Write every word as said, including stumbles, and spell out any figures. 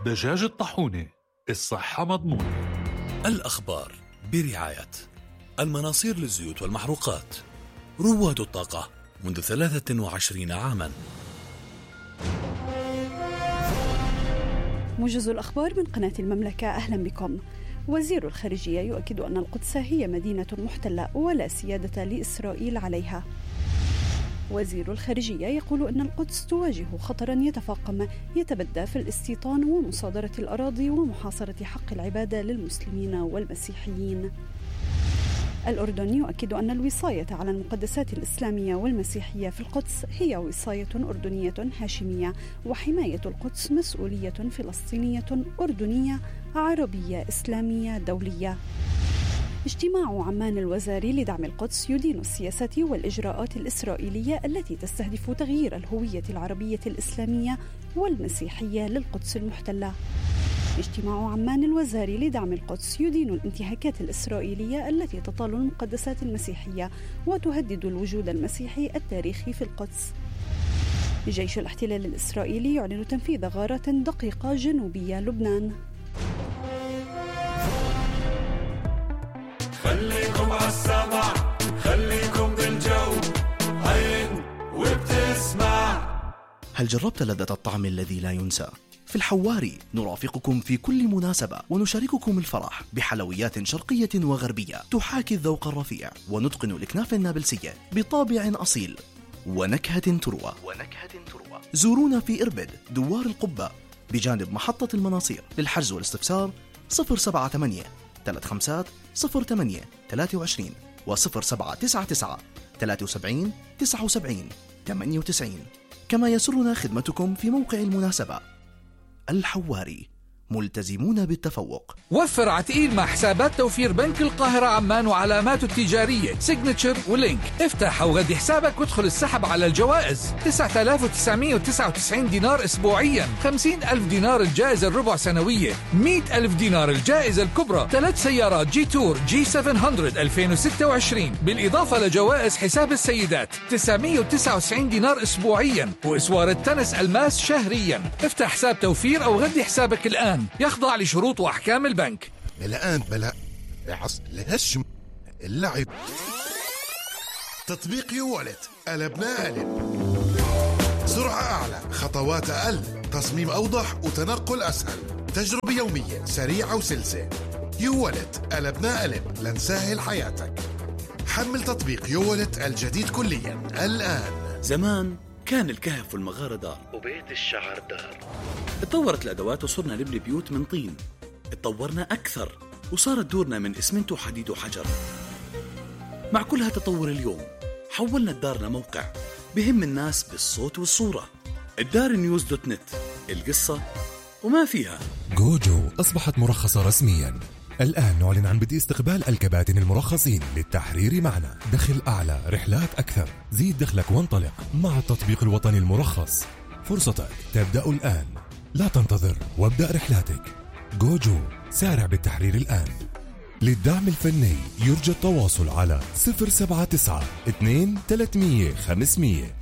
دجاج الطاحونة، الصحة مضمونة. الأخبار برعاية المناصير للزيوت والمحروقات، رواد الطاقة منذ ثلاثة وعشرين عاما. موجز الأخبار من قناة المملكة، أهلا بكم. وزير الخارجية يؤكد أن القدس هي مدينة محتلة ولا سيادة لإسرائيل عليها. وزير الخارجية يقول أن القدس تواجه خطرا يتفاقم يتبدى في الاستيطان ومصادرة الأراضي ومحاصرة حق العبادة للمسلمين والمسيحيين. الأردن يؤكد أن الوصاية على المقدسات الإسلامية والمسيحية في القدس هي وصاية أردنية هاشمية، وحماية القدس مسؤولية فلسطينية أردنية عربية إسلامية دولية. اجتماع عمان الوزاري لدعم القدس يدين السياسات والإجراءات الإسرائيلية التي تستهدف تغيير الهوية العربية الإسلامية والمسيحية للقدس المحتلة. اجتماع عمان الوزاري لدعم القدس يدين الانتهاكات الإسرائيلية التي تطال المقدسات المسيحية وتهدد الوجود المسيحي التاريخي في القدس. جيش الاحتلال الإسرائيلي يعلن تنفيذ غارات دقيقة جنوبية لبنان. خليكم عالسمع، خليكم بالجو، عين وبتسمع. هل جربت لذة الطعم الذي لا ينسى؟ في الحواري نرافقكم في كل مناسبة ونشارككم الفرح بحلويات شرقية وغربية تحاكي الذوق الرفيع، ونتقن الكنافة النابلسية بطابع أصيل ونكهة تروى ونكهة تروى. زورونا في إربد دوار القبة بجانب محطة المناصير. للحجز والاستفسار صفر سبعة ثمانية ثلاثة خمسة صفر ثمانية ثلاثة وعشرين وصفر سبعة تسعة تسعة ثلاثة سبعين تسعة وسبعين ثمانية وتسعين. كما يسرنا خدمتكم في موقع المناسبة. الحواري، ملتزمون بالتفوق. وفر عتقيل مع حسابات توفير بنك القاهرة عمان وعلاماته التجارية سيجنتشر ولينك. افتح أو غدي حسابك وادخل السحب على الجوائز. تسعة آلاف وتسعمائة وتسعة وتسعين دينار أسبوعيا، خمسين ألف دينار الجائزة الربع سنوية، مئة ألف دينار الجائزة الكبرى، ثلاث سيارات جي تور جي سبعمائة ألفين وستة وعشرين، بالإضافة لجوائز حساب السيدات تسعمائة وتسعة وتسعين دينار أسبوعيا، وإسوار التنس الماس شهريا. افتح حساب توفير أو غدي حسابك الآن، يخضع لشروط وأحكام البنك. الآن بلا عص لهش اللعب. تطبيق يوالت قلبنا قلب. سرعة أعلى، خطوات أقل، تصميم أوضح وتنقل أسهل، تجربة يومية سريعة وسلسة. يوالت قلبنا قلب لنسهل حياتك. حمل تطبيق يوالت الجديد كليا الآن. زمان كان الكهف والمغارة دار وبيت الشعر دار. اتطورت الأدوات وصرنا نبني بيوت من طين. اتطورنا أكثر وصارت دورنا من إسمنت وحديد وحجر. مع كل هالتطور اليوم حولنا الدار لموقع بهم الناس بالصوت والصورة. الدار نيوز دوت نت، القصة وما فيها. جوجو أصبحت مرخصة رسميا. الآن نعلن عن بدء استقبال الكباتن المرخصين للتحرير معنا. دخل أعلى، رحلات أكثر، زيد دخلك وانطلق مع التطبيق الوطني المرخص. فرصتك تبدأ الآن، لا تنتظر وابدأ رحلاتك. جوجو، سارع بالتحرير الآن. للدعم الفني يرجى التواصل على صفر سبعة تسعة اثنين ثلاثمية خمسمية.